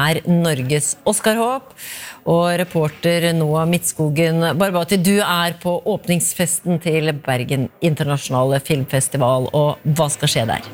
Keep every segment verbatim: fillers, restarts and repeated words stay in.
er Norges Oscar-håp. Og reporter Noah Midtskogen Barbati, du er på åpningsfesten til Bergen Internasjonale Filmfestival, og hva skal skje der?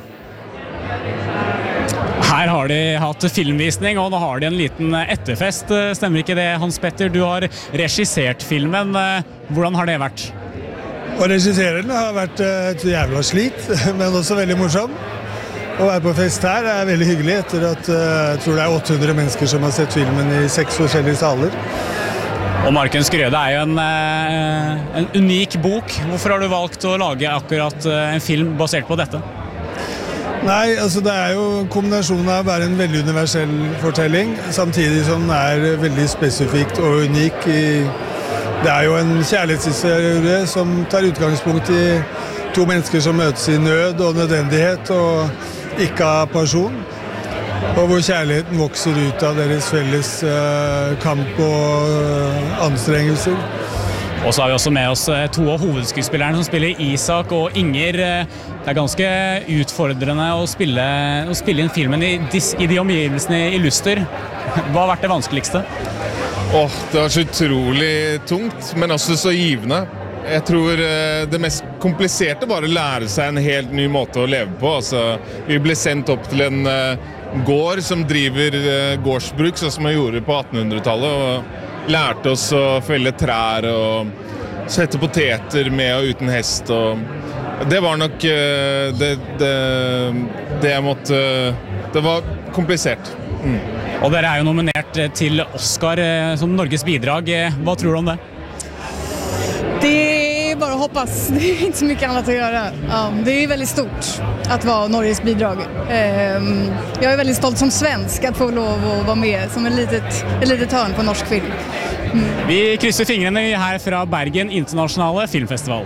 Her har de hatt filmvisning, og nå har de en liten etterfest. Stemmer ikke det, Hans Petter? Du har regissert filmen. Hvordan har det vært? Å regissere den har vært et jævla slit, men også veldig morsom. Å være på fest her er veldig hyggelig, etter at jeg tror det er åtte hundre mennesker som har sett filmen i seks forskjellige saler. Og Marken Skrøde er jo en, en unik bok. Hvorfor har du valgt å lage akkurat en film basert på dette? Nei, altså det er jo kombinasjonen av å være en veldig universell fortelling, samtidig som den er veldig spesifikt og unik. I, det er jo en kjærlighetshistorie som tar utgangspunkt i to mennesker som møtes i nød og nødvendighet, og ikke av pasjon. Og hvor kjærligheten vokser ut av deres felles uh, kamp og uh, anstrengelser. Og så har vi også med oss to av hovedskuespillerne som spiller Isak og Inger. Det er ganske utfordrende å spille, å spille inn filmen i, i de omgivelsene i Luster. Hva har vært det vanskeligste? Åh, det var så utrolig tungt, men også så givende. Jeg tror det mest kompliserte var å lære seg en helt ny måte å leve på. Altså, vi ble sendt opp til en gård som driver gårdsbruk, sånn som man gjorde på attenhundretallet, og lærte oss å felle trær og sette poteter med og uten hest. Og det var nok det, det, det jeg måtte... Det var komplisert. Mm. Og dere er jo nominert til Oscar som Norges bidrag. Hva tror du om det? Det är bara att hoppas. Det är inte så mycket annat att göra. Ja, det är väldigt stort att vara Norges bidrag. Jag är väldigt stolt som svensk att få lov att vara med som en litet, ett litet hörn på norsk film. Mm. Vi krysser fingrene her fra Bergen Internasjonale Filmfestival.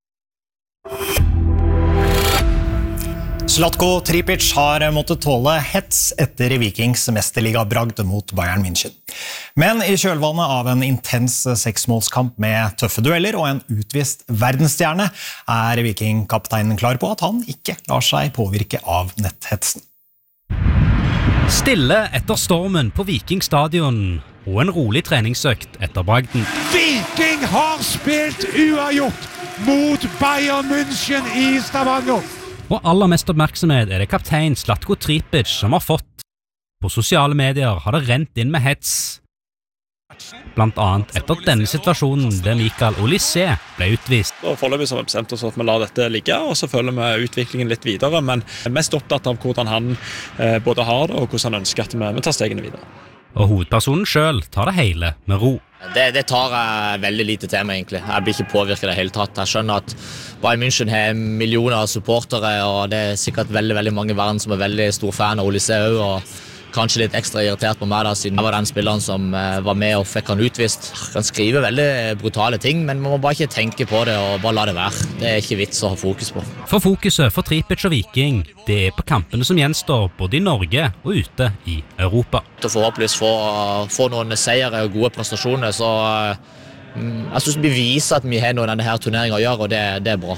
Zlatko Tripic har måttet tåle hets etter Vikings mesterligabragd mot Bayern München. Men i kjølvannet av en intens seksmålskamp med tøffe dueller og en utvist verdensstjerne er Viking-kapteinen klar på at han ikke lar seg påvirke av netthetsen. Stille etter stormen på Viking stadion og en rolig treningsøkt etter bragden. Viking har spilt uavgjort mot Bayern München i Stavanger. Og aller mest oppmerksomhet er det kaptein Zlatko Tripic som har fått. På sosiale medier har det rent inn med hets. Blant annet etter denne situasjonen der Mikael Olise ble utvist. Og foreløpig så har vi bestemt oss at vi lar dette ligge, og så følger vi utviklingen litt videre, men er mest opptatt av hvordan han eh, både har det, og hvordan han ønsker at vi, vi tar stegene videre. Og hovedpersonen selv tar det hele med ro. Det, det tar jeg veldig lite til meg egentlig. Jeg blir ikke påvirket det hele tatt. Jeg skjønner at Bayern München har millioner av supportere, og det er sikkert veldig, veldig mange i verden som er veldig stor fan av Olise også, og kanskje litt ekstra irritert på meg da, siden jeg var den spilleren som eh, var med og fikk han utvist. Han skriver veldig brutale ting, men man må bare ikke tenke på det og bare la det være. Det er ikke vits å ha fokus på. For fokuset for Tripic og Viking, det er på kampene som gjenstår både i Norge og ute i Europa. Til forhåpentligvis få, få noen seiere og gode prestasjoner, så mm, jeg synes vi viser at vi har noe denne her turneringen å gjøre, og det, det er bra.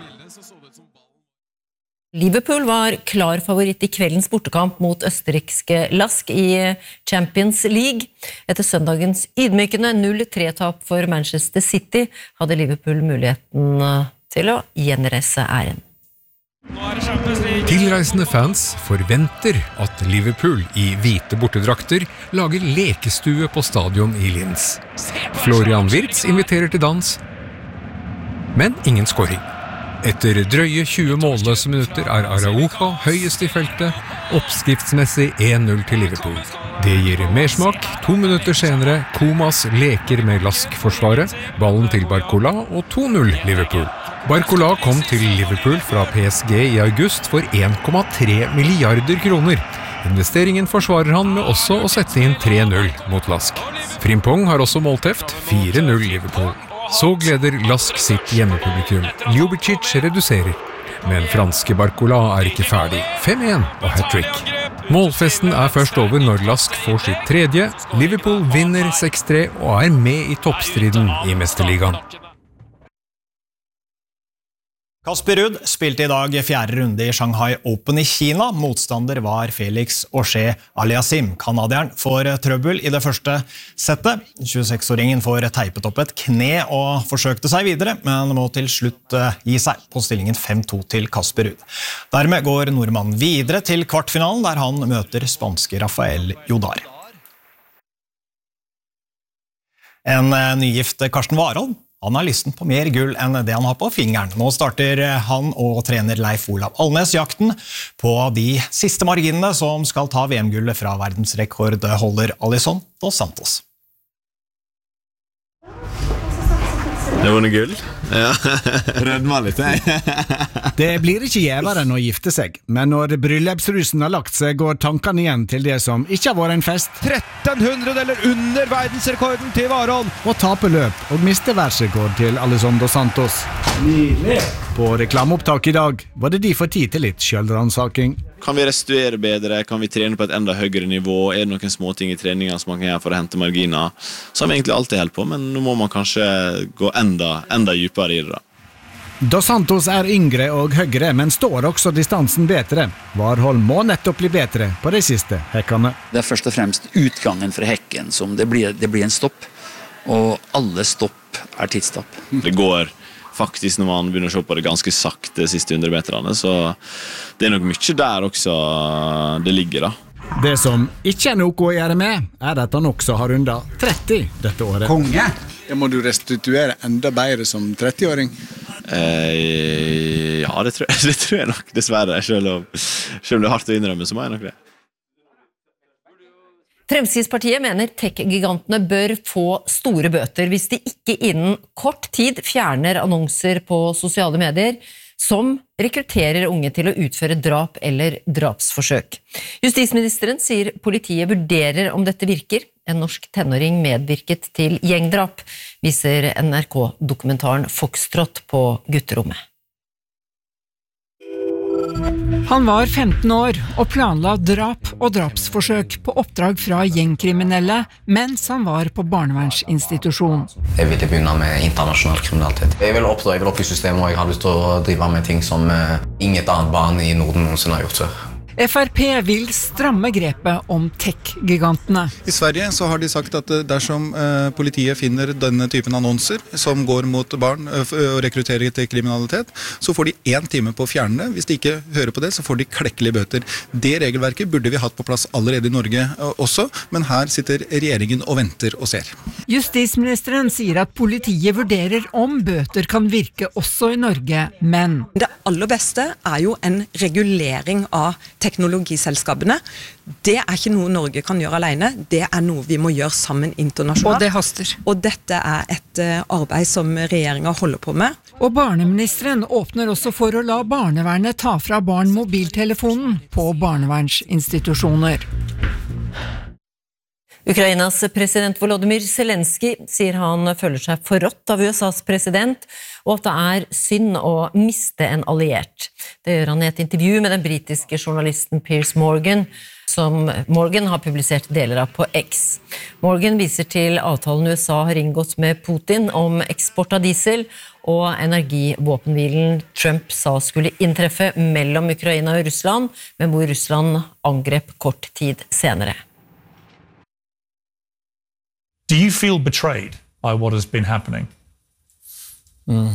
Liverpool var klar favoritt i kveldens bortekamp mot østerrikske Lask i Champions League. Etter søndagens ydmykende null tre-tap for Manchester City hadde Liverpool muligheten til å gjenreise æren. Tilreisende fans forventer at Liverpool i hvite bortedrakter lager lekestue på stadion i Linz. Florian Wirtz inviterer til dans, men ingen scoring. Etter drøye tjue målløse minutter er Araujo høyest i feltet, oppskriftsmessig en null til Liverpool. Det gir mersmak. To minutter senere, Komas leker med Lask-forsvaret, ballen til Barcola og to null Liverpool. Barcola kom til Liverpool fra P S G i august for en komma tre milliarder kroner. Investeringen forsvarer han med også å sette inn tre null mot Lask. Frimpong har også målteft, fire null Liverpool. Så gleder Lask sitt hjemmepublikum. Ljubicic reduserer, men franske Barcola er ikke ferdig. fem en og hat-trick. Målfesten er først over når Lask får sitt tredje. Liverpool vinner seks tre og er med i toppstriden i Mesterligaen. Kasper Ruud spilte i dag fjerde runde i Shanghai Open i Kina. Motstander var Felix Auger-Aliassime. Kanadieren får trøbbel i det første settet. tjueseksåringen får teipet opp et kne og forsøkte seg videre, men må til slutt gi seg på stillingen fem to til Kasper Ruud. Dermed går nordmannen videre til kvartfinalen, der han møter spanske Rafael Jodar. En nygift Karsten Warholm. Han har lysten på mer gull enn det han har på fingeren. Nå starter han og trener Leif Olav Alnes jakten på de siste marginene som skal ta V M-gullet fra verdensrekordholder Alisson dos Santos. Det var noe gull. Ja. Rødma litt, jeg. Det blir ikke gjevere enn å gifte seg, men når bryllupsrusen har lagt seg, går tankene igjen til det som ikke har vært en fest. tretten hundredeler under verdensrekorden til Warholm. Og tape løp og miste verdensrekord til Alisson dos Santos. Nydelig! På reklameopptak i dag var det de for tid til litt selvransaking. Kan vi restituere bedre? Kan vi trene på et enda høyere nivå? Er det noen små ting i treningen som man kan gjøre for å hente marginer? Så har vi egentlig alltid helt på, men nå må man kanskje gå enda, enda djupere i det da. Dos Santos er yngre og høyere, men står også distansen bedre. Warholm må nettopp bli bedre på de siste hekkene. Det er først og fremst utgangen fra hekken som det blir, det blir en stopp, og alle stopp er tidsstopp. Det går faktisk når man begynner å se på det ganske sakte de siste hundre meterne, så det er nok mye der også det ligger da. Det som ikke er noe å gjøre med, er at han også har rundet tretti dette året. Konge! Det må du restituere enda bedre som trettiåring. Eh, ja, det tror, jeg, det tror jeg nok, dessverre. Selv om, selv om det er hardt å innrømme, så må jeg nok det. Fremskrittspartiet mener tech-gigantene bør få store bøter hvis de ikke innen kort tid fjerner annonser på sosiale medier som rekrutterer unge til å utføre drap eller drapsforsøk. Justisministeren sier politiet vurderer om dette virker. En norsk tenåring medvirket til gjengdrap, viser N R K-dokumentaren Foxtrot på gutterommet. Han var femten år og planla drap og drapsforsøk på oppdrag fra gjengkriminelle mens han var på barnevernsinstitusjon. Jeg ville begynne med internasjonal kriminalitet. Jeg ville oppdra, jeg ville opp i systemet, og jeg hadde lyst til å drive med ting som inget annet barn i Norden noensinne har gjort før. F R P vil stramme grepet om tech-gigantene. I Sverige så har de sagt at dersom eh, politiet finner denne typen annonser som går mot barn eh, og rekrutterer til kriminalitet, så får de en time på å fjerne det. Hvis de ikke hører på det, så får de klekkelige bøter. Det regelverket burde vi hatt på plass allerede i Norge eh, også, men her sitter regjeringen og venter og ser. Justisministeren sier at politiet vurderer om bøter kan virke også i Norge, men det aller beste er jo en regulering av teknologiselskapene. Det er ikke noe Norge kan gjøre alene, det er noe vi må gjøre sammen internasjonalt. Og det haster. Og dette er et arbeid som regjeringen holder på med. Og barneministeren åpner også for å la barnevernet ta fra barn mobiltelefonen på barnevernsinstitusjoner. Ukrainas president Volodymyr Zelensky sier han føler seg forrådt av U S A's president, og at det er synd å miste en alliert. Det gjør han i et intervju med den britiske journalisten Piers Morgan, som Morgan har publisert deler av på X. Morgan viser til avtalen U S A har inngått med Putin om eksport av diesel og energivåpenhvilen Trump sa skulle inntreffe mellom Ukraina og Russland, men hvor Russland angrep kort tid senere. Do you feel betrayed by what has been happening? Mm.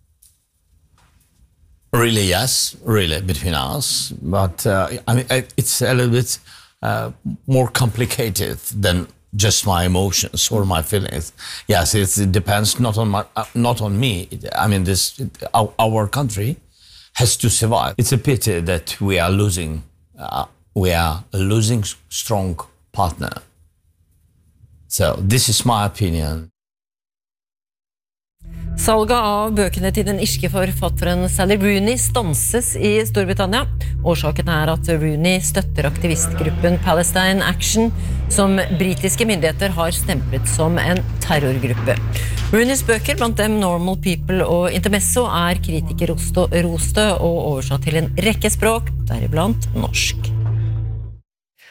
Really, yes, really, between us. But uh, I mean, it's a little bit uh, more complicated than just my emotions or my feelings. Yes, it's, it depends not on my, uh, not on me. I mean, this our, our country has to survive. It's a pity that we are losing. Uh, we are losing strong partner. So, this is my opinion. Salget av bøkene til den irske forfatteren Sally Rooney stanses i Storbritannia. Årsaken er at Rooney støtter aktivistgruppen Palestine Action, som britiske myndigheter har stemplet som en terrorgruppe. Rooneys bøker, blant dem Normal People og Intermezzo, er kritikerroste og oversatt til en rekke språk, deriblant norsk.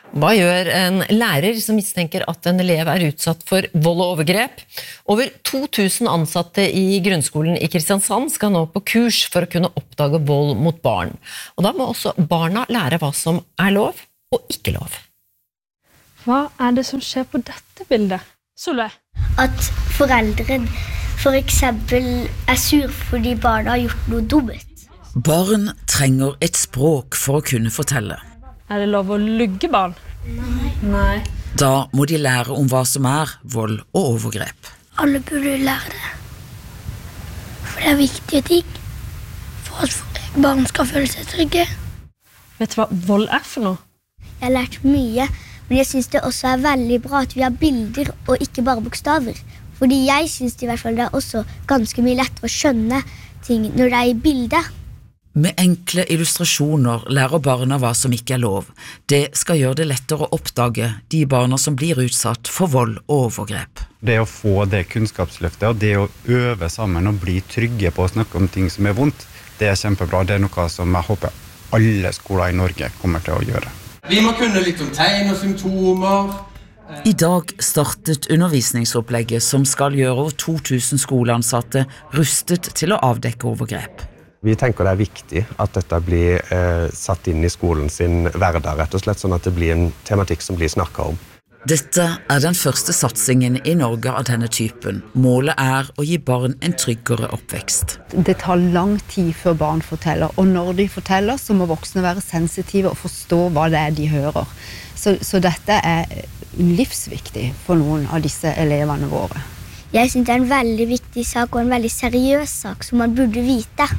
Hva gjør en lærer som mistenker at en elev er utsatt for vold og overgrep? Over to tusen ansatte i grunnskolen i Kristiansand skal nå på kurs for å kunne oppdage vold mot barn. Og da må også barna lære hva som er lov og ikke lov. Hva er det som skjer på dette bildet? Solveig? At foreldre for eksempel er sur fordi barna har gjort noe dumt. Barn trenger et språk for å kunne fortelle. Er det lov å lugge barn? Nei. Nei. Da må de lære om hva som er vold og overgrep. Alle burde lære det. For det er viktige ting. For at barn skal føle seg trygge. Vet du hva vold er for noe? Jeg har lært mye, men jeg synes det også er veldig bra at vi har bilder og ikke bare bokstaver. Fordi jeg synes i hvert fall det er også ganske mye lettere å skjønne ting når det er i bildet. Med enkle illustrasjoner lærer barna hva som ikke er lov. Det skal gjøre det lettere å oppdage de barna som blir utsatt for vold og overgrep. Det å få det kunnskapsløftet og det å øve sammen og bli trygge på å snakke om ting som er vondt, det er kjempebra. Det er noe som jeg håper alle skoler i Norge kommer til å gjøre. Vi må kunne litt om tegn og symptomer. I dag startet undervisningsopplegget som skal gjøre over to tusen skoleansatte rustet til å avdekke overgrep. Vi tenker det er viktig at dette blir eh, satt inn i skolen sin hverdag, rett og slett, sånn at det blir en tematikk som blir snakket om. Dette er den første satsingen i Norge av denne typen. Målet er å gi barn en tryggere oppvekst. Det tar lang tid før barn forteller, og når de forteller så må voksne være sensitive og forstå hva det er de hører. Så, så dette er livsviktig for noen av disse elevene våre. Jeg synes det er en veldig viktig sak og en veldig seriøs sak som man burde vite.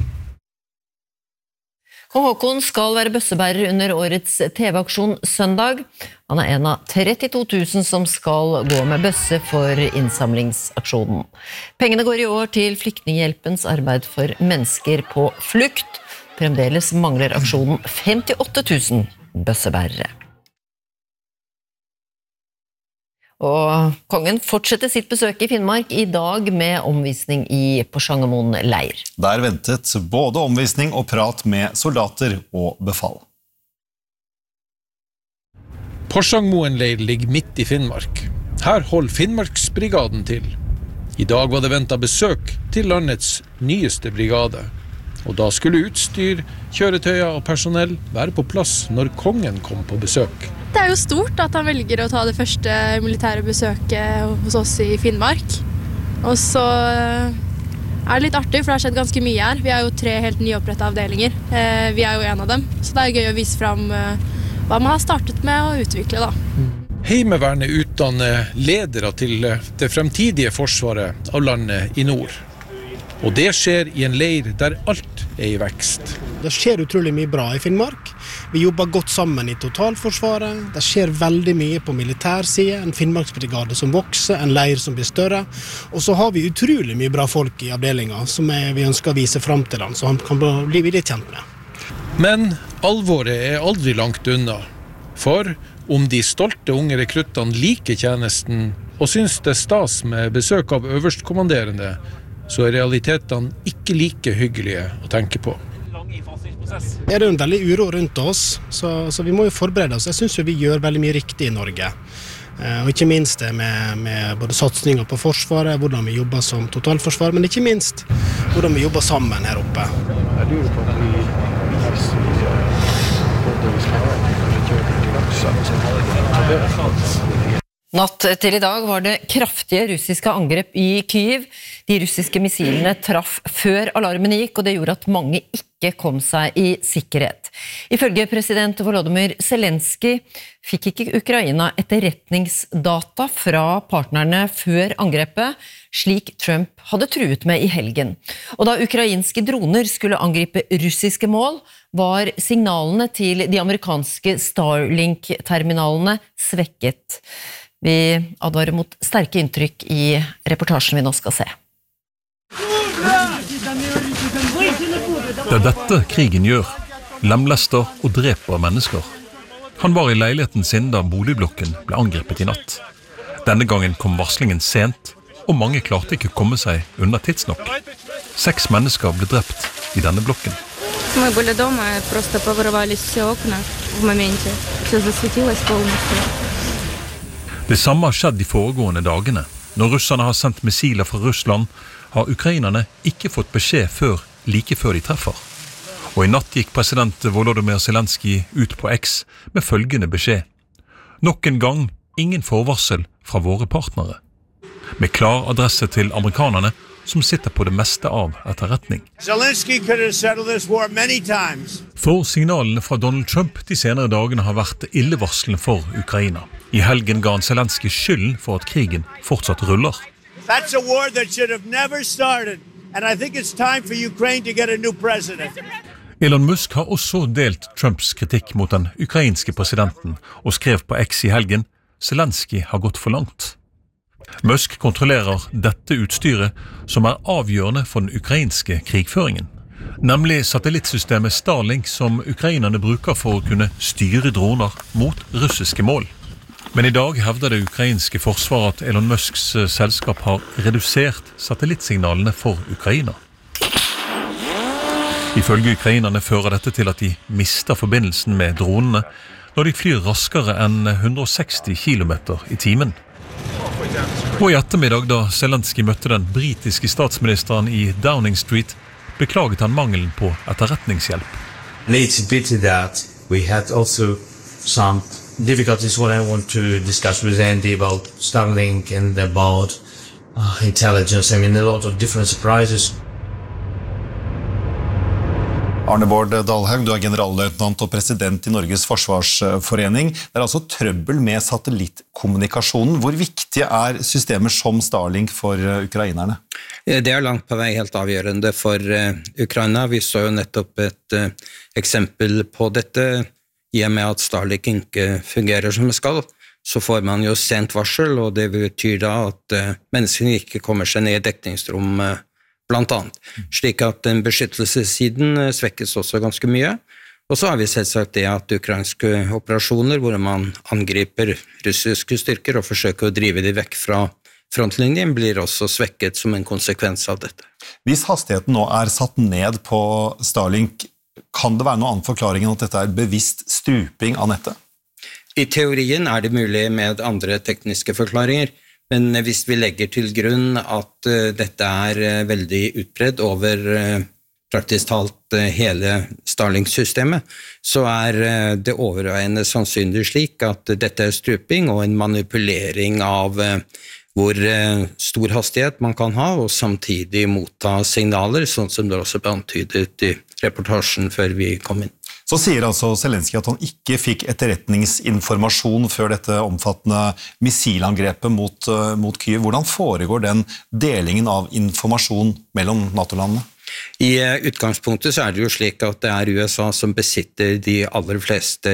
Kong Haakon skal være bøssebærer under årets T V-aksjon søndag. Han er en av trettito tusen som skal gå med bøsse for innsamlingsaksjonen. Pengene går i år til Flyktninghjelpens arbeid for mennesker på flukt. Fremdeles mangler aksjonen femtiåtte tusen bøssebærere. Og kongen fortsetter sitt besøk i Finnmark i dag med omvisning i Porsangermoen leir. Der ventet både omvisning og prat med soldater og befal. Porsangermoen leir ligger midt i Finnmark. Her holder Finnmarksbrigaden til. I dag var det ventet besøk til landets nyeste brigade. Og da skulle utstyr, kjøretøyer og personell være på plass når kongen kom på besøk. Det er jo stort at han velger å ta det første militære besøket hos oss i Finnmark. Og så er det litt artig, for det har skjedd ganske mye her. Vi er jo tre helt nyopprettet avdelinger. Vi er jo en av dem, så det er gøy å vise frem hva man har startet med å utvikle da. Heimevernet utdanner ledere til det fremtidige forsvaret av landet i nord. Og det skjer i en leir der alt er i vekst. Det skjer utrolig mye bra i Finnmark. Vi jobber godt sammen i totalforsvaret. Det skjer veldig mye på militærsiden. En Finnmarksbrigade som vokser, en leir som blir større. Og så har vi utrolig mye bra folk i avdelingen som vi ønsker å vise frem til dem, så han kan bli litt kjent med. Men alvoret er aldri langt unna. For om de stolte unge rekruttene liker tjenesten og synes det er stas med besøk av øverstkommanderende, så er realitetene ikke like hyggelige å tenke på. Det er en veldig uro rundt oss, så, så vi må jo forberede oss. Jeg synes jo vi gjør veldig mye riktig i Norge. Eh, og ikke minst det med, med både satsninger på forsvaret, hvordan vi jobber som totalforsvar, men ikke minst hvordan vi jobber sammen her oppe. Jeg lurer på at vi helst Natt til i dag var det kraftige russiske angrep i Kyiv. De russiske missilene traff før alarmen gikk, og det gjorde at mange ikke kom seg i sikkerhet. Ifølge president Volodymyr Zelenskyj fikk ikke Ukraina etterretningsdata fra partnerne før angrepet, slik Trump hadde truet med i helgen. Og da ukrainske droner skulle angripe russiske mål, var signalene til de amerikanske Starlink-terminalene svekket. Vi advarer mot sterke inntrykk i reportasjen vi nå skal se. Det er dette krigen gjør. Lemlester og dreper mennesker. Han var i leiligheten sin da boligblokken ble angrepet i natt. Denne gangen kom varslingen sent, og mange klarte ikke å komme seg unna tidsnok. Seks mennesker ble drept i denne blokken. Мы были дома, просто повырывались все окна в моменте. Все засветилось полностью. Det samme har skjedd de foregående dagene. Når russerne har sendt missiler fra Russland, har ukrainerne ikke fått beskjed før like før de treffer. Og i natt gikk president Volodymyr Zelensky ut på X med følgende beskjed. Nok en gang ingen forvarsel fra våre partnere. Med klar adresse til amerikanerne som sitter på det meste av etterretning. Zelensky could have settled this war many times. For signalene fra Donald Trump de senere dagene har vært illevarslende for Ukraina. I helgen ga han Zelensky skylden for at krigen fortsatt ruller. That's a war that should have never started, and I think it's time for Ukraine to get a new president. Elon Musk har også delt Trumps kritikk mot den ukrainske presidenten og skrev på X i helgen Zelensky har gått for langt. Musk kontrollerer dette utstyret som er avgjørende for den ukrainske krigføringen, nemlig satellittsystemet Starlink som ukrainerne bruker for å kunne styre droner mot russiske mål. Men i dag hevder det ukrainske forsvaret at Elon Musks selskap har redusert satellittsignalene for Ukraina. Ifølge ukrainerne fører dette til at de mister forbindelsen med dronene når de flyr raskere enn hundre og seksti kilometer i timen. Og i ettermiddag da Zelensky møtte den britiske statsministeren i Downing Street, beklaget han mangelen på etterretningshjelp. And it's a pity that we had also some difficulties what I want to discuss with Andy about Starlink and about uh, intelligence. I mean, a lot of different surprises. Arne Bård Dalhaug, du er generalløytnant og president i Norges Forsvarsforening. Det er altså trøbbel med satellittkommunikasjonen. Hvor viktige er systemer som Starlink for ukrainerne? Det er langt på vei helt avgjørende for Ukraina. Vi så jo nettopp et uh, eksempel på dette. I og med at Starlink ikke fungerer som det skal, så får man jo sent varsel, og det betyr da at uh, menneskene ikke kommer seg ned i dekningsrom uh, blant annet, slik at den beskyttelsessiden svekkes også ganske mye. Og så har vi selvsagt det at ukrainske operasjoner, hvor man angriper russiske styrker og forsøker å drive de vekk fra frontlinjen, blir også svekket som en konsekvens av dette. Hvis hastigheten nå er satt ned på Starlink, kan det være noen annen forklaring enn at dette er bevisst struping av nettet? I teorien er det mulig med andre tekniske forklaringer, men hvis vi legger til grunn at uh, dette er uh, veldig utbredt over uh, praktisk talt uh, hele Starlink-systemet, så er uh, det overveiende sannsynlig slik at uh, dette er struping og en manipulering av uh, hvor uh, stor hastighet man kan ha, og samtidig motta signaler, sånn som det også ble antydet i reportasjen før vi kom inn. Så sier altså Zelensky at han ikke fikk etterretningsinformasjon før dette omfattende missilangrepet mot, uh, mot Kyiv. Hvordan foregår den delingen av informasjon mellom NATO-landene? I uh, utgangspunktet så er det jo slik at det er U S A som besitter de aller fleste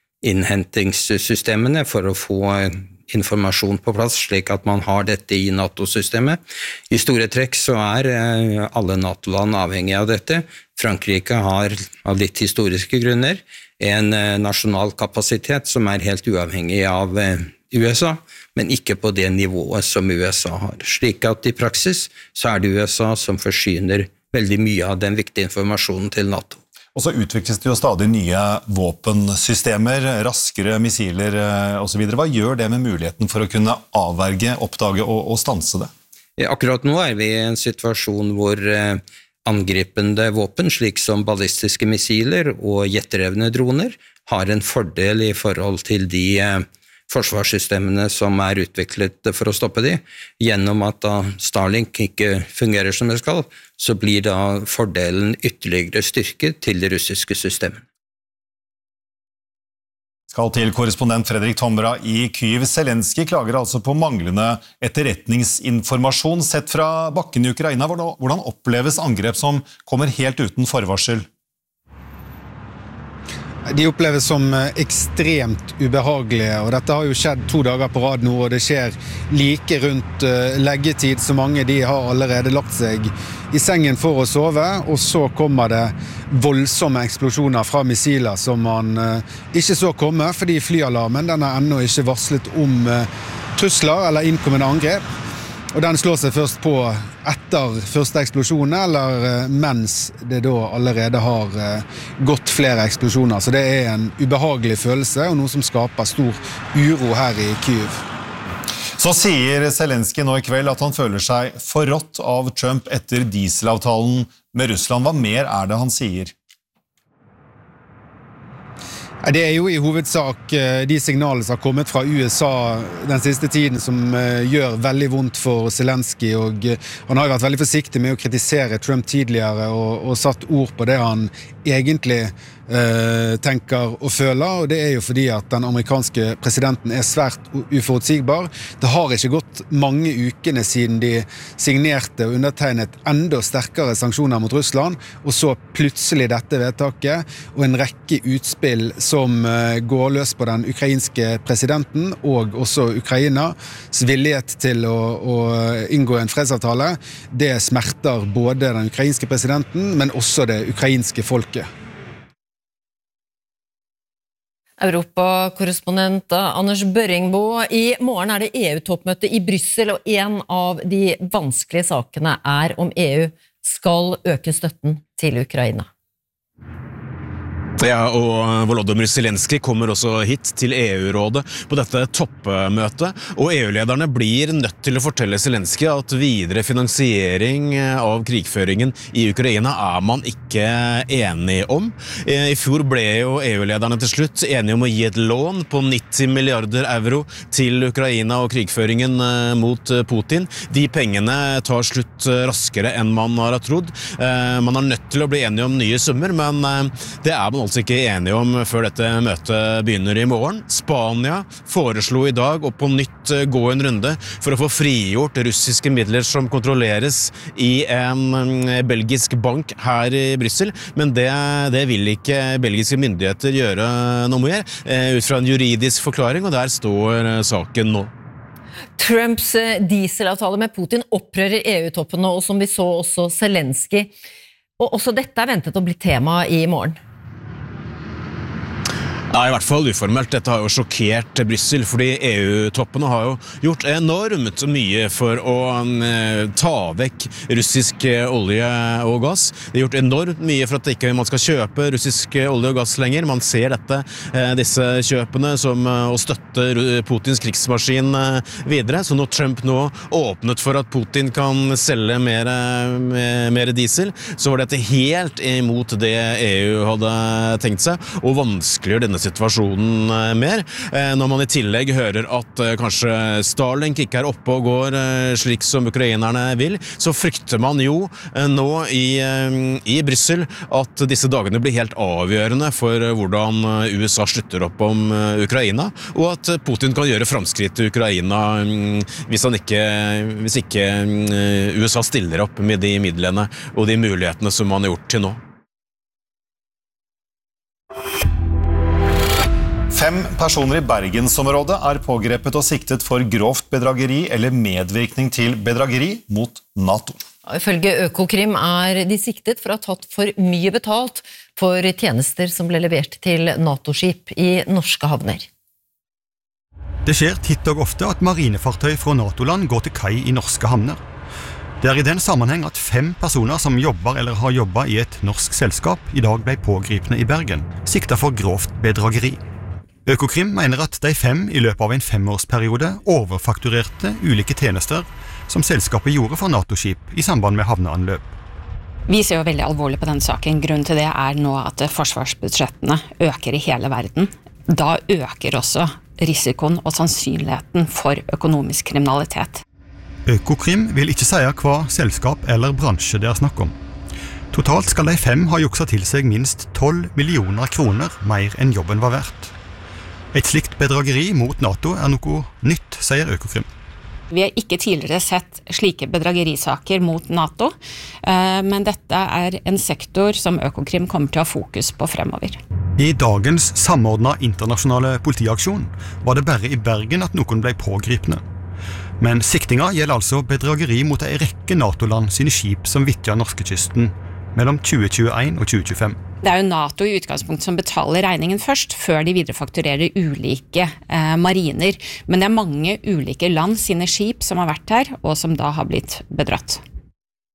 innhentingssystemene for å få uh, informasjon på plass, slik at man har dette i NATO-systemet. I store trekk så er uh, alle NATO-land avhengige av dette. Frankrike har av litt historiske grunner en uh, nasjonal kapasitet som er helt uavhengig av uh, U S A, men ikke på det nivået som U S A har. Slik at i praksis så er det U S A som forsyner veldig mye av den viktige informasjonen til NATO. Og så utvikles det jo stadig nye våpensystemer, raskere missiler og så videre. Hva gjør det med muligheten for å kunne avverge, oppdage og, og stanse det? Akkurat nå er vi i en situasjon hvor uh, angripende våpen, slik som ballistiske missiler og jetdrevne droner, har en fordel i forhold til de uh, forsvarssystemene som er utviklet for å stoppe de. Gjennom at da Starlink ikke fungerer som det skal, så blir da fordelen ytterligere styrket til det russiske systemet. Skal til korrespondent Fredrik Tomra i Kyiv. Zelensky klager altså på manglende etterretningsinformasjon sett fra bakken i Ukraina. Hvordan oppleves angrep som kommer helt uten forvarsel? De oppleves som ekstremt ubehagelige, og dette har jo skjedd to dager på rad nå, og det skjer like rundt leggetid, så mange de har allerede lagt seg i sengen for å sove, og så kommer det voldsomme eksplosjoner fra missiler som man ikke så komme, fordi flyalarmen den er ennå ikke varslet om trusler eller innkommende angrep, og den slår seg først på etter etter første eksplosjon, eller mens det da allerede har gått flere eksplosjoner. Så det er en ubehagelig følelse, og noe som skaper stor uro her i Kyiv. Så sier Zelensky nå i kveld at han føler seg forrådt av Trump etter dieselavtalen med Russland. Hva mer er det han sier? Det er jo i hovedsak de signalene som har kommet fra U S A den siste tiden som gjør veldig vondt for Zelensky, og han har jo vært veldig forsiktig med å kritisere Trump tidligere og, og satt ord på det han egentlig eh, tenker og føler, og det er jo fordi at den amerikanske presidenten er svært uforutsigbar. Det har ikke gått mange ukene siden de signerte og undertegnet enda sterkere sanksjoner mot Russland, og så plutselig dette vedtaket og en rekke utspill som går løs på den ukrainske presidenten og også Ukrainas villighet til å, å inngå en fredsavtale. Det smerter både den ukrainske presidenten, men også det ukrainske folket. Europakorrespondent Anders Børringbo, i morgen er det E U-toppmøte i Brussel, og en av de vanskelige sakene er om E U skal øke støtten til Ukraina. Ja, og Volodymyr Zelensky kommer også hit til E U-rådet på dette toppmøtet, og E U-lederne blir nødt til å fortelle Zelensky at videre finansiering av krigføringen i Ukraina er man ikke enig om. I fjor ble jo E U-lederne til slutt enige om å gi et lån på nitti milliarder euro til Ukraina og krigføringen mot Putin. De pengene tar slutt raskere enn man har trodd. Man er nødt til å bli enige om nye summer, men det er man altså ikke enige om før dette møtet begynner i morgen. Spania foreslo i dag å på nytt gå en runde for å få frigjort russiske midler som kontrolleres i en belgisk bank her i Brussel, men det, det vil ikke belgiske myndigheter gjøre noe mer, ut fra en juridisk forklaring, og der står saken nå. Trumps dieselavtale med Putin opprører E U-toppen nå, og som vi så også Zelensky. Og også dette er ventet å bli tema i morgen. Ja, i hvert fall uformelt. Dette har jo sjokkert Brussel, fordi E U-toppene har jo gjort enormt mye for å eh, ta vekk russisk olje og gass. De har gjort enormt mye for at ikke man skal kjøpe russisk olje og gass lenger. Man ser dette, eh, disse kjøpene som eh, å støtte Putins krigsmaskin eh, videre. Så når Trump nå åpnet for at Putin kan selge mer, mer, mer diesel, så var dette helt imot det E U hadde tenkt seg, og vanskeliggjør denne situasjonen mer. Når man i tillegg hører at kanskje Starlink ikke er oppe og går slik som ukrainerne vil, så frykter man jo nå i, i Brussel at disse dagene blir helt avgjørende for hvordan U S A slutter opp om Ukraina, og at Putin kan gjøre fremskritt i Ukraina hvis, han ikke, hvis ikke U S A stiller opp med de midlene og de mulighetene som man har gjort til nå. Fem personer i Bergensområdet er pågrepet og siktet for grovt bedrageri eller medvirkning til bedrageri mot NATO. Ifølge Økokrim er de siktet for å ha tatt for mye betalt for tjenester som ble levert til NATO-skip i norske havner. Det skjer titt og ofte at marinefartøy fra NATO-land går til kai i norske havner. Det er i den sammenheng at fem personer som jobber eller har jobbet i et norsk selskap i dag ble pågripne i Bergen, siktet for grovt bedrageri. Økokrim mener at de fem i løpet av en femårsperiode overfakturerte ulike tjenester som selskapet gjorde for NATO-skip i samband med havneanløp. Vi ser jo veldig alvorlig på denne saken. Grunnen til det er nå at forsvarsbudsjettene øker i hele verden. Da øker også risikoen og sannsynligheten for økonomisk kriminalitet. Økokrim vil ikke si hva selskap eller bransje det er snakk om. Totalt skal de fem ha jukset til seg minst tolv millioner kroner mer enn jobben var verdt. Et slikt bedrageri mot NATO er noe nytt, sier Økokrim. Vi har ikke tidligere sett slike bedragerisaker mot NATO, men dette er en sektor som Økokrim kommer til å ha fokus på fremover. I dagens samordnet internasjonale politiaksjon var det bare i Bergen at noen ble pågripne. Men siktinga gjelder altså bedrageri mot en rekke NATO-land sine skip som vitja norskekysten mellom tjue tjueen og tjue tjuefem. Det er jo NATO i utgangspunkt som betaler regningen først, før de viderefakturerer ulike eh, mariner. Men det er mange ulike land sine skip som har vært her, og som da har blitt bedratt.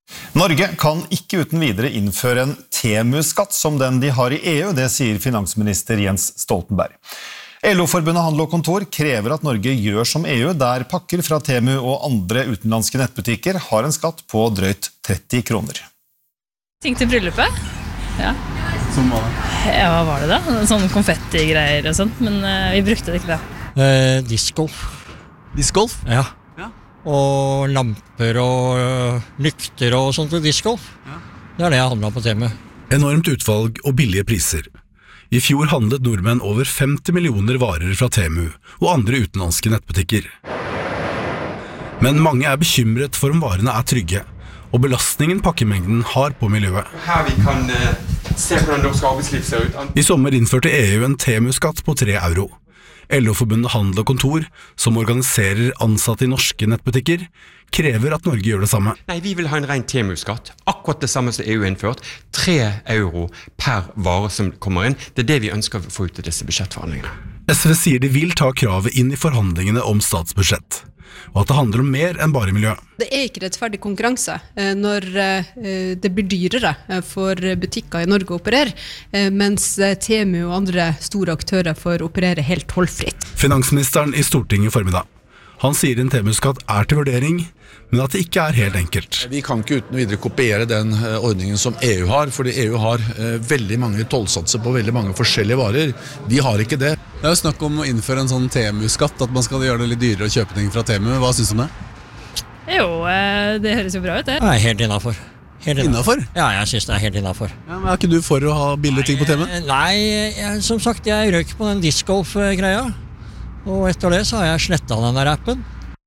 Norge kan ikke uten videre innføre en Temu-skatt som den de har i E U, det sier finansminister Jens Stoltenberg. L O-forbundet Handel og Kontor krever at Norge gjør som E U, der pakker fra Temu og andre utenlandske nettbutikker har en skatt på drøyt tretti kroner. Ting til bryllupet? Ja. Som hva? Ja, hva var det da? Sånne konfetti-greier og sånt, men uh, vi brukte det ikke det. Eh, discgolf. Discgolf? Ja. ja. Og lamper og uh, lykter og sånt til discgolf. Ja. Det er det jeg handlet på Temu. Enormt utvalg og billige priser. I fjor handlet nordmenn over femti millioner varer fra Temu og andre utenlandske nettbutikker. Men mange er bekymret for om varene er trygge, og belastningen pakkemengden har på miljøet. Her vi kan uh, se hvordan norsk arbeidsliv ser ut. I sommer innførte E U en Temu-skatt på tre euro. L O-forbundet Handel og Kontor, som organiserer ansatte i norske nettbutikker, krever at Norge gjør det samme. Nei, vi vil ha en ren Temu-skatt, akkurat det samme som E U har innført, tre euro per vare som kommer inn. Det er det vi ønsker å få ut i disse budsjettforhandlingene. S V sier de vil ta kravet inn i forhandlingene om statsbudsjett, og at det handler om mer enn bare miljø. Det er ikke rettferdig konkurranse når det blir dyrere for butikker i Norge å operere, mens Temu og andre store aktører får operere helt tollfritt. Finansministeren i Stortinget i formiddag. Han sier en Temu-skatt er til vurdering, men at det ikke er helt enkelt. Vi kan ikke uten videre kopiere den ordningen som E U har, fordi E U har veldig mange tollsatser på veldig mange forskjellige varer. Vi har ikke det. Det er jo snakk om å innføre en sånn Temu-skatt, at man skal gjøre det litt dyrere å kjøpe ting fra Temu. Hva synes du om det? Jo, det høres jo bra ut det. Jeg er helt innenfor. Helt innenfor? Ja, jeg synes det er helt innenfor. Ja, men er ikke du for å ha billige ting på Temu? Nei, jeg, som sagt, jeg røk på den discgolf-greia. Og etter det så har jeg slettet den der appen.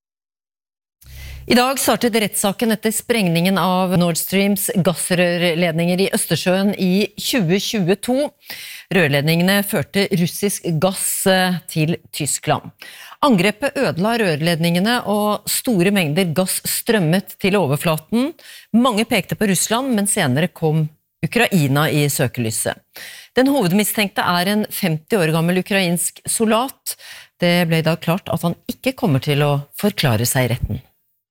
I dag startet rettssaken etter sprengningen av Nord Streams gassrørledninger i Østersjøen i tjue tjueto. Rørledningene førte russisk gass til Tyskland. Angrepet ødela rørledningene, og store mengder gass strømmet til overflaten. Mange pekte på Russland, men senere kom Ukraina i søkelyset. Den hovedmistenkte er en femti år gammel ukrainsk soldat. Det ble da klart at han ikke kommer til å forklare seg i retten.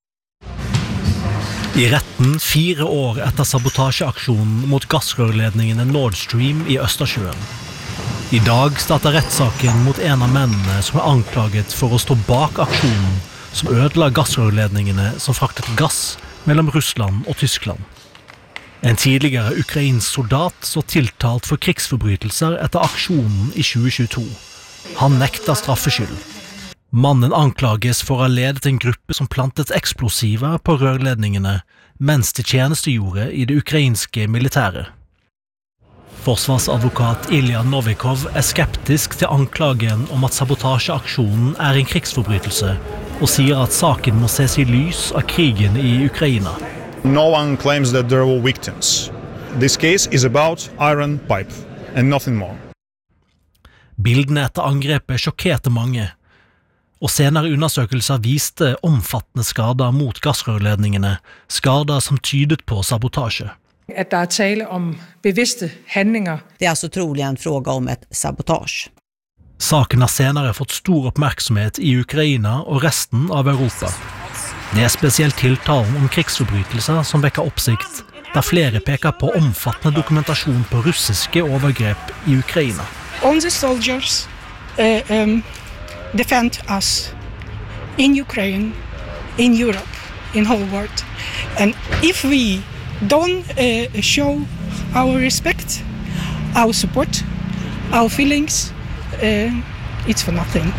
I retten fire år etter sabotasjeaksjonen mot gassrørledningene Nord Stream i Østersjøen. I dag starter rettssaken mot en av mennene som er anklaget for å stå bak aksjonen som ødela gassrørledningene som fraktet gass mellom Russland og Tyskland. En tidligere ukrainsk soldat så tiltalt for krigsforbrytelser etter aksjonen i tjue tjueto. Han nekter straffskyld. Mannen anklages for å ha ledet en gruppe som plantet eksplosiver på rørledningene mens de tjenestegjorde i det ukrainske militæret. Forsvarsadvokat Ilja Novikov er skeptisk til anklagen om at sabotasjeaksjonen er en krigsforbrytelse, og sier at saken må ses i lys av krigen i Ukraina. No one claims that there were victims. This case is about iron pipe and nothing more. Bildene etter angrepet sjokkerte mange, og senere undersøkelser viste omfattende skader mot gassrørledningene, skader som tydet på sabotasje. At der er tale om bevidste handlinger. Det er altså trolig en fråga om et sabotasje. Saken har senere fått stor oppmerksomhet i Ukraina og resten av Europa. Det er spesielt tiltalen om krigsforbrytelser som vekker oppsikt, der flere peker på omfattende dokumentasjon på russiske overgrep i Ukraina. All the soldiers uh, um, defend us in Ukraine, in Europe, in whole world. And if we don't uh, show our respect, our support, our feelings, uh, it's for nothing.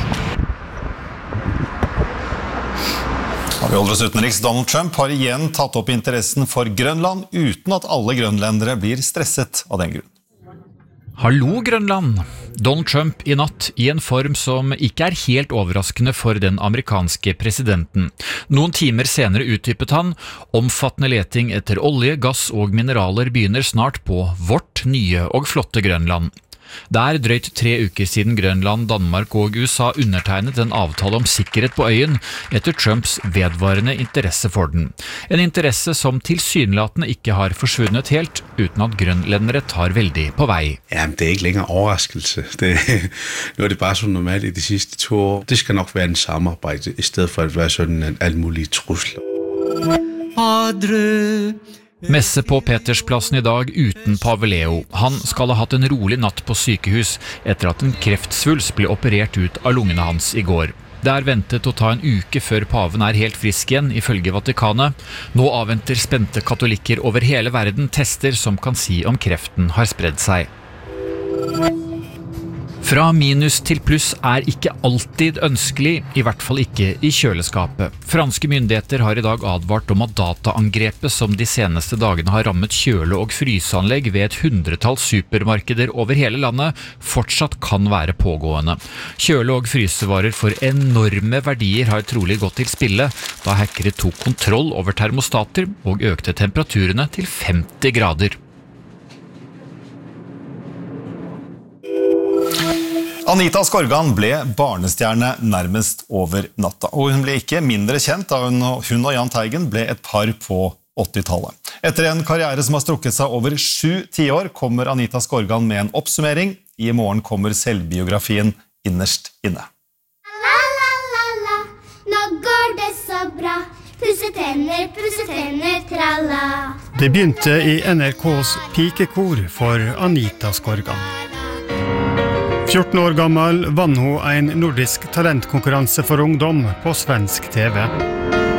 Vi holder oss utenriks. Donald Trump har igjen tatt opp interessen for Grønland, uten at alle grønlendere blir stresset av den grunn. Hallo Grønland! Donald Trump i natt i en form som ikke er helt overraskende for den amerikanske presidenten. Noen timer senere uttypet han, omfattende leting etter olje, gass og mineraler begynner snart på vårt nye og flotte Grønland. Det er drøyt tre uker siden Grønland, Danmark og U S A undertegnet en avtale om sikkerhet på øyen etter Trumps vedvarende interesse for den. En interesse som tilsynelatende ikke har forsvunnet helt, uten at grønlendere tar veldig på vei. Ja, men det er ikke længere overraskelse. Det, nu er det bare så normalt i de sidste to år. Det skal nok være en samarbejde, i stedet for at være sådan en alt mulig trusler. padre. Messe på Petersplassen i dag uten pave Leo. Han skal ha hatt en rolig natt på sykehus etter at en kreftsvulst ble operert ut av lungene hans i går. Det er ventet å ta en uke før paven er helt frisk igjen, ifølge Vatikanet. Nå avventer spente katolikker over hele verden tester som kan si om kreften har spredd seg. Fra minus til pluss er ikke alltid ønskelig, i hvert fall ikke i kjøleskapet. Franske myndigheter har i dag advart om at dataangrepet som de seneste dagene har rammet kjøle- og fryseanlegg ved et hundretall supermarkeder over hele landet, fortsatt kan være pågående. Kjøle- og frysevarer for enorme verdier har trolig gått til spille, da hackere tok kontroll over termostater og økte temperaturene til femti grader. Anita Skorgan ble barnestjerne nærmest over natta, og hun ble ikke mindre kjent da hun og Jahn Teigen ble et par på åttitallet. Etter en karriere som har strukket seg over sju tiår, kommer Anita Skorgan med en oppsummering. I morgen kommer selvbiografien Innerst inne. La la la la, nå går det så bra. Pusse tenner, pusse tenner, tralla. Det begynte i N R K's pikekor for Anita Skorgan. fjorten år gammel vann hun en nordisk talentkonkurranse for ungdom på svensk T V.